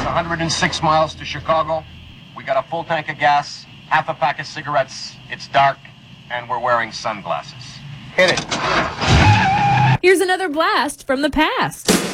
106 miles to Chicago. We got a full tank of gas, half a pack of cigarettes. It's dark, and we're wearing sunglasses. Hit it. Here's another blast from the past.